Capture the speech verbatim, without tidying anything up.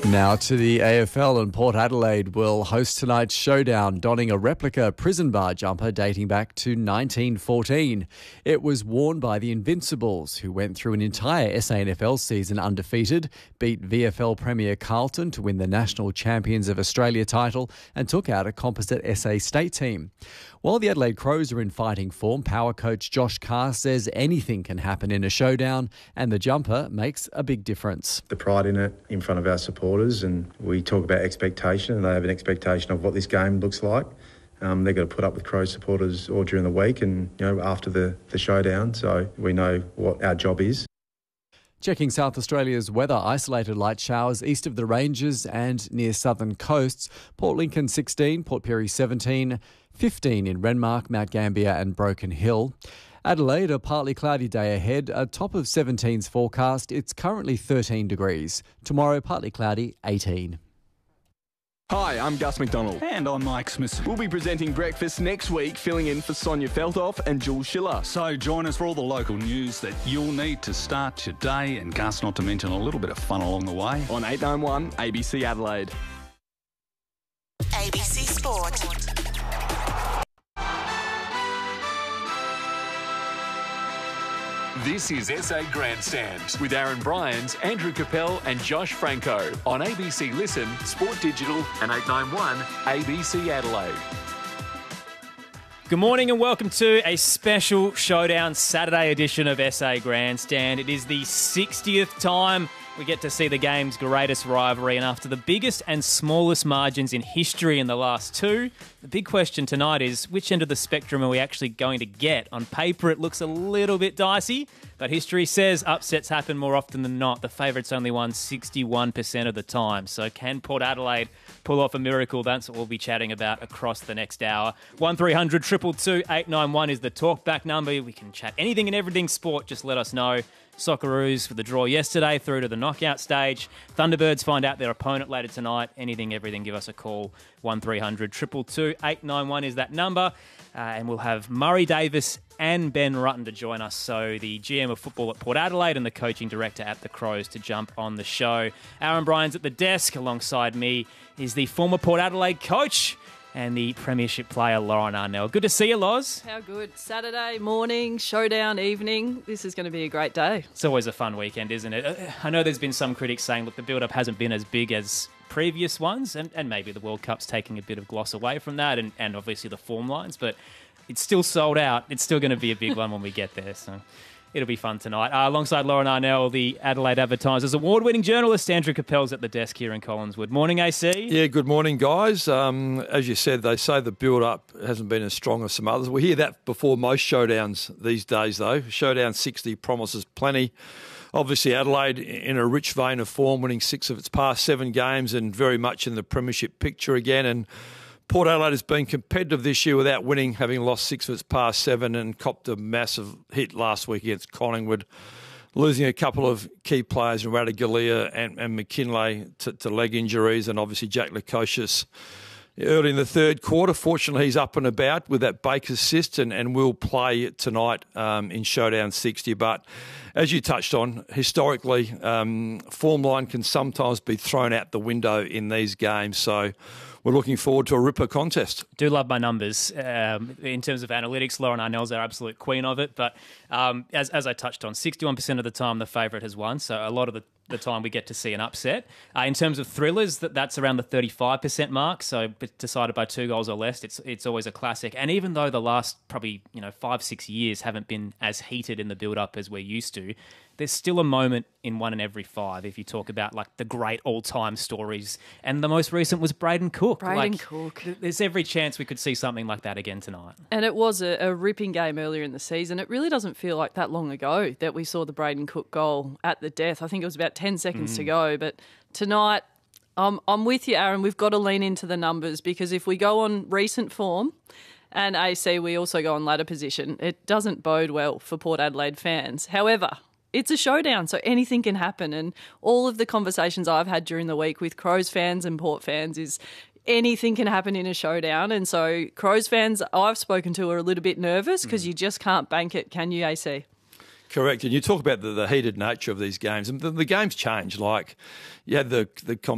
Now to the A F L, and Port Adelaide will host tonight's showdown, donning a replica prison bar jumper dating back to nineteen fourteen. It was worn by the Invincibles, who went through an entire S A N F L season undefeated, beat V F L Premier Carlton to win the National Champions of Australia title, and took out a composite S A state team. While the Adelaide Crows are in fighting form, power coach Josh Carr says anything can happen in a showdown, and the jumper makes a big difference. The pride in it in front of our supporters, and we talk about expectation, and they have an expectation of what this game looks like. Um, they've got to put up with Crows supporters all during the week and you know after the, the showdown, so we know what our job is. Checking South Australia's weather, isolated light showers east of the ranges and near southern coasts. Port Lincoln sixteen, Port Pirie seventeen, fifteen in Renmark, Mount Gambier and Broken Hill. Adelaide, a partly cloudy day ahead, a top of seventeen's forecast. It's currently thirteen degrees. Tomorrow, partly cloudy, eighteen. Hi, I'm Gus McDonald. And I'm Mike Smith. We'll be presenting breakfast next week, filling in for Sonia Feltoff and Jules Schiller. So join us for all the local news that you'll need to start your day, and Gus, not to mention a little bit of fun along the way. On eight nine one A B C Adelaide. A B C Sport. This is S A Grandstand with Aaron Bryans, Andrew Capel and Josh Franco on A B C Listen, Sport Digital and eight nine one A B C Adelaide. Good morning and welcome to a special Showdown Saturday edition of S A Grandstand. It is the sixtieth time we get to see the game's greatest rivalry, and after the biggest and smallest margins in history in the last two, the big question tonight is which end of the spectrum are we actually going to get? On paper, it looks a little bit dicey, but history says upsets happen more often than not. The favourites only won sixty-one percent of the time. So can Port Adelaide pull off a miracle? That's what we'll be chatting about across the next hour. one three hundred two two two eight nine one is the talkback number. We can chat anything and everything sport. Just let us know. Socceroos for the draw yesterday through to the knockout stage. Thunderbirds find out their opponent later tonight. Anything, everything, give us a call. one three hundred two two two eight nine one is that number. Uh, and we'll have Murray Davis and Ben Rutten to join us. So the G M of football at Port Adelaide and the coaching director at the Crows to jump on the show. Aaron Bryans at the desk. Alongside me is the former Port Adelaide coach and the premiership player, Lauren Arnell. Good to see you, Loz. How good. Saturday morning, showdown evening. This is going to be a great day. It's always a fun weekend, isn't it? I know there's been some critics saying, look, the build-up hasn't been as big as previous ones, and, and maybe the World Cup's taking a bit of gloss away from that, and, and obviously the form lines, but it's still sold out. It's still going to be a big one when we get there, so it'll be fun tonight. Uh, alongside Lauren Arnell, the Adelaide Advertiser's award-winning journalist, Andrew Capel's at the desk here in Collinswood. Morning, A C. Yeah, good morning, guys. Um, as you said, they say the build-up hasn't been as strong as some others. We hear that before most showdowns these days, though. Showdown sixty promises plenty. Obviously, Adelaide in a rich vein of form, winning six of its past seven games and very much in the premiership picture again. And Port Adelaide has been competitive this year without winning, having lost six of its past seven and copped a massive hit last week against Collingwood, losing a couple of key players in Ratugolea and, and McKinlay to, to leg injuries, and obviously Jack Lukosius early in the third quarter. Fortunately, he's up and about with that Baker's assist and, and will play tonight um, in Showdown sixty. But as you touched on, historically, um, form line can sometimes be thrown out the window in these games. So we're looking forward to a ripper contest. Do love my numbers. Um, in terms of analytics, Lauren Arnell's our absolute queen of it. But um, as, as I touched on, sixty-one percent of the time the favourite has won. So a lot of the, the time we get to see an upset. Uh, in terms of thrillers, that, that's around the thirty-five percent mark. So decided by two goals or less, it's it's always a classic. And even though the last probably you know five, six years haven't been as heated in the build-up as we're used to, there's still a moment in one in every five if you talk about like the great all-time stories. And the most recent was Braden Cook. Braden like, Cook. There's every chance we could see something like that again tonight. And it was a, a ripping game earlier in the season. It really doesn't feel like that long ago that we saw the Braden Cook goal at the death. I think it was about ten seconds mm. to go. But tonight, um, I'm with you, Aaron. We've got to lean into the numbers, because if we go on recent form, and A C, we also go on ladder position, it doesn't bode well for Port Adelaide fans. However, it's a showdown, so anything can happen. And all of the conversations I've had during the week with Crows fans and Port fans is anything can happen in a showdown. And so Crows fans I've spoken to are a little bit nervous because mm. you just can't bank it, can you, A C? Correct. And you talk about the, the heated nature of these games. And the, the games change. Like, you had the, the